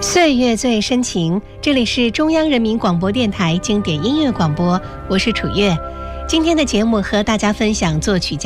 岁月最深情，这里是中央人民广播电台经典音乐广播，我是楚月。今天的节目和大家分享作曲家